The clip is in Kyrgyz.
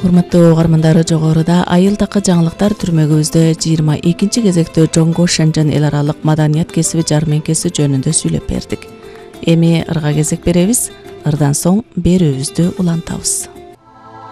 Урматтуу угармандар, жогоруда айыл такы жаңылыктар түрмөгүбүздө 22 кезекте Жоңго Шанжан эл аралык маданият кесиби жармеңкеси жөнүндө сүйлөп бердик. Эми ырга кезек беребиз. Ырдан соң берүүбүздү улантабыз.